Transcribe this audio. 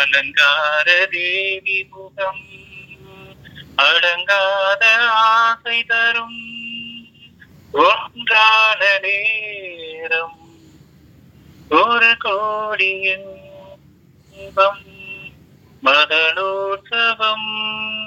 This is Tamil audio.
அலங்கார தேவி முகம் அடங்காத ஆசை தரும் ஒன்றான நேரம் ஒரு கோடியின் இன்பம் மதனோற்சவம்